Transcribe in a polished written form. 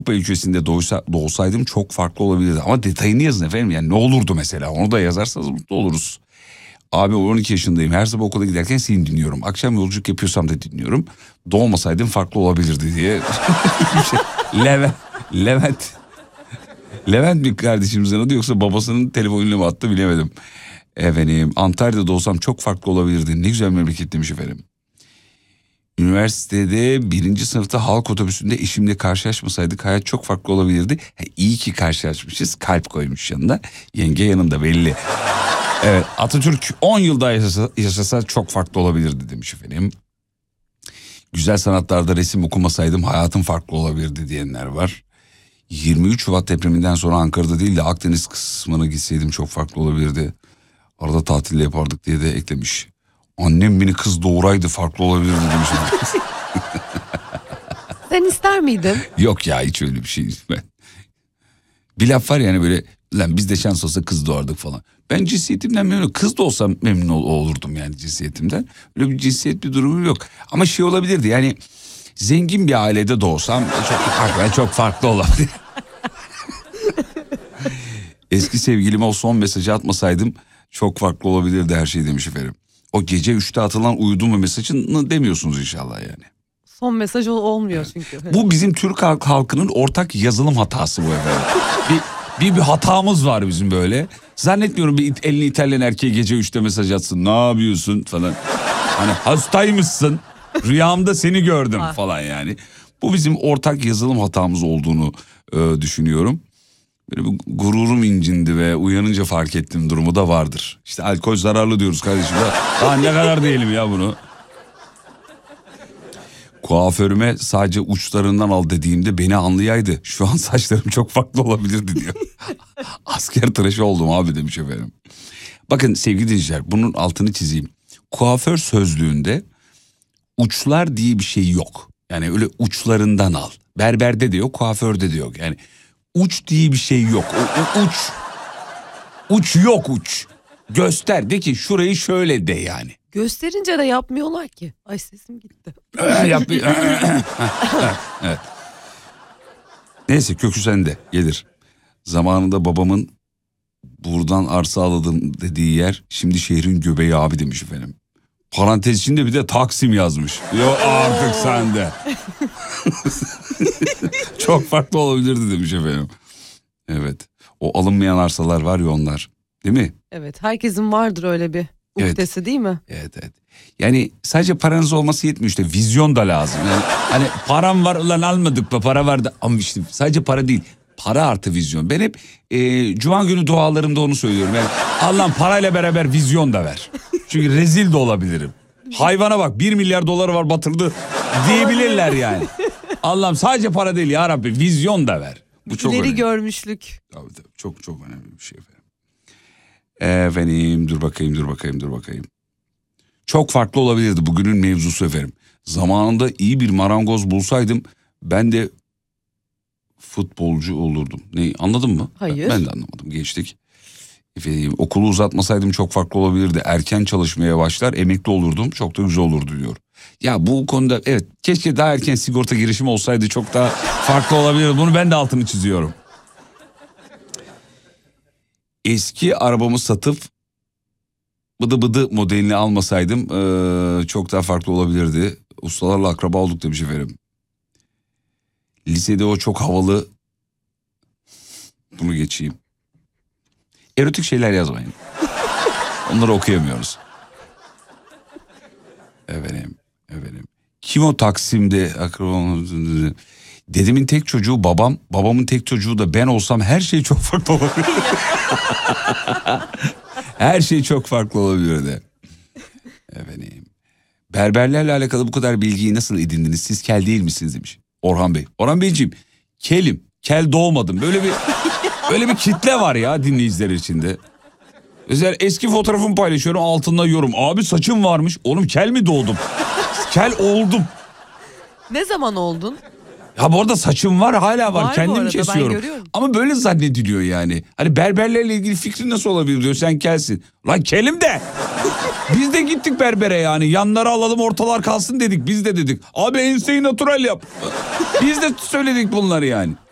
ülkesinde doğsaydım çok farklı olabilirdi. Ama detayını yazın efendim, yani ne olurdu mesela, onu da yazarsanız mutlu oluruz. Abi 12 yaşındayım, her sabah okula giderken seni dinliyorum. Akşam yolculuk yapıyorsam da dinliyorum. Doğmasaydım farklı olabilirdi diye. Levent bir kardeşimizin adı, yoksa babasının telefonuyla mı attı bilemedim. Efendim Antalya'da doğsam çok farklı olabilirdi. Ne güzel memleket demiş efendim. Üniversitede 1. sınıfta halk otobüsünde eşimle karşılaşmasaydık hayat çok farklı olabilirdi. İyi ki karşılaşmışız, kalp koymuş yanına. Yenge yanında belli. Evet, Atatürk 10 yıl daha yaşasa çok farklı olabilirdi demiş efendim. Güzel sanatlarda resim okumasaydım hayatım farklı olabilirdi diyenler var. 23 Şubat depreminden sonra Ankara'da değil de Akdeniz kısmına gitseydim çok farklı olabilirdi. Arada tatilde yapardık diye de eklemiş. Annem beni kız doğuraydı farklı olabilirdi demiş. Sen ister miydin? Yok ya, hiç öyle bir şey ben. Bir laf var yani böyle, lan bizde şans olsa kız doğardık falan. Ben cinsiyetimden memnunum. Kız da olsam memnun olurdum yani cinsiyetimden. Öyle bir cinsiyet bir durumum yok. Ama şey olabilirdi yani, zengin bir ailede doğsam çok farklı olabilir. Eski sevgilime o son mesajı atmasaydım çok farklı olabilirdi her şey demiş efendim. O gece 3'te atılan uyudum mu mesajını demiyorsunuz inşallah yani. Son mesaj olmuyor çünkü. Bu bizim Türk halkının ortak yazılım hatası bu efendim. bir hatamız var bizim böyle. Zannetmiyorum bir elini İtalyan erkeğe gece 3'te mesaj atsın. Ne yapıyorsun falan. Hani hastaymışsın. Rüyamda seni gördüm falan yani. Bu bizim ortak yazılım hatamız olduğunu düşünüyorum. Böyle bir gururum incindi ve uyanınca fark ettiğim durumu da vardır. İşte alkol zararlı diyoruz kardeşim. Daha ne kadar diyelim ya bunu. Kuaförüme sadece uçlarından al dediğimde beni anlayaydı. Şu an saçlarım çok farklı olabilirdi diyor. Asker tıraşı oldum abi demiş efendim. Bakın sevgili dinleyiciler, bunun altını çizeyim. Kuaför sözlüğünde uçlar diye bir şey yok. Yani öyle uçlarından al. Berberde de yok, kuaförde de yok. Yani uç diye bir şey yok. Uç yok uç. Göster de ki şurayı şöyle de yani. Gösterince de yapmıyorlar ki. Ay sesim gitti. Evet. Neyse kökü sende gelir. Zamanında babamın buradan arsa aladım dediği yer şimdi şehrin göbeği abi demiş efendim. Parantez içinde bir de Taksim yazmış. Yok artık sende. Çok farklı olabilirdi demiş efendim. Evet. O alınmayan arsalar var ya, onlar. Değil mi? Evet, herkesin vardır öyle bir uhdesi, evet. Değil mi? Evet. Yani sadece paranız olması yetmiyor, işte vizyon da lazım. Yani hani param var ulan almadık mı, para vardı. Ama işte sadece para değil. Para artı vizyon. Ben hep Cuma günü dualarımda onu söylüyorum. Yani Allah'ım parayla beraber vizyon da ver. Çünkü rezil de olabilirim. Hayvana bak 1 milyar doları var batırdı diyebilirler yani. Allah'ım sadece para değil ya Rabbi, vizyon da ver. Bu çok İleri önemli. Görmüşlük. Tabii çok önemli bir şey efendim. Efendim dur bakayım. Çok farklı olabilirdi bugünün mevzusu efendim. Zamanında iyi bir marangoz bulsaydım ben de futbolcu olurdum. Ne, anladın mı? Hayır. Ben de anlamadım, geçtik. Efendim, okulu uzatmasaydım çok farklı olabilirdi. Erken çalışmaya başlar, emekli olurdum, çok da güzel olurdu diyor. Ya bu konuda evet, keşke daha erken sigorta girişimi olsaydı çok daha farklı olabilirdi. Bunu ben de altını çiziyorum. Eski arabamı satıp bıdı bıdı modelini almasaydım çok daha farklı olabilirdi. Ustalarla akraba olduk demiş efendim. Lisede o çok havalı. Bunu geçeyim. Erotik şeyler yazmayın. Onları okuyamıyoruz. Efendim. Kim o Taksim'de akraba? Dedemin tek çocuğu babam, babamın tek çocuğu da ben olsam her şey çok farklı olabilir. Her şey çok farklı olabilirdi. Efendim. Berberlerle alakalı bu kadar bilgiyi nasıl edindiniz? Siz kel değil misiniz demiş Orhan Bey. Orhan Beyciğim, kelim. Kel doğmadım. Böyle bir kitle var ya dinleyiciler içinde. Mesela eski fotoğrafımı paylaşıyorum, altında yorum. Abi saçım varmış. Oğlum kel mi doğdum? Kel oldum. Ne zaman oldun? Ya bu arada saçım var, hala var. Var Kendim kesiyorum. Ama böyle zannediliyor yani. Hani berberlerle ilgili fikrin nasıl olabilir diyor. Sen kelsin. Lan kelim de. Biz de gittik berbere yani. Yanları alalım, ortalar kalsın dedik. Biz de dedik. Abi enseyi natural yap. Biz de söyledik bunları yani.